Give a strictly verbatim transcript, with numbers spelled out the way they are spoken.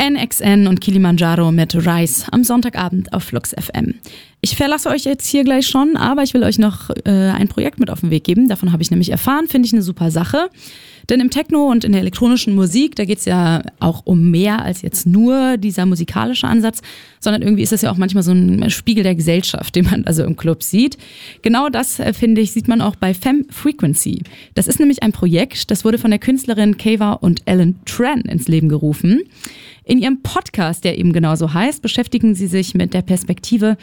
N X N und Kilimanjaro mit Rise am Sonntagabend auf Flux F M. Ich verlasse euch jetzt hier gleich schon, aber ich will euch noch äh, ein Projekt mit auf den Weg geben. Davon habe ich nämlich erfahren, finde ich eine super Sache. Denn im Techno und in der elektronischen Musik, da geht es ja auch um mehr als jetzt nur dieser musikalische Ansatz, sondern irgendwie ist das ja auch manchmal so ein Spiegel der Gesellschaft, den man also im Club sieht. Genau das, äh, finde ich, sieht man auch bei Femme Frequency. Das ist nämlich ein Projekt, das wurde von der Künstlerin Kava und Ellen Tran ins Leben gerufen. In ihrem Podcast, der eben genauso heißt, beschäftigen sie sich mit der Perspektive